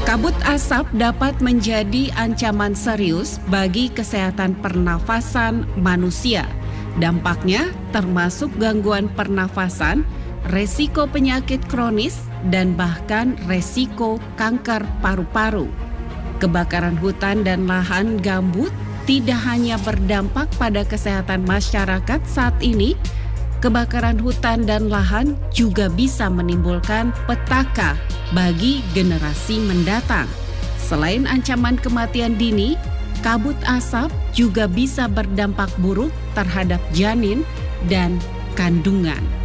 Kabut asap dapat menjadi ancaman serius bagi kesehatan pernafasan manusia. Dampaknya termasuk gangguan pernafasan, resiko penyakit kronis, dan bahkan resiko kanker paru-paru. Kebakaran hutan dan lahan gambut tidak hanya berdampak pada kesehatan masyarakat saat ini, kebakaran hutan dan lahan juga bisa menimbulkan petaka bagi generasi mendatang. Selain ancaman kematian dini, kabut asap juga bisa berdampak buruk terhadap janin dan kandungan.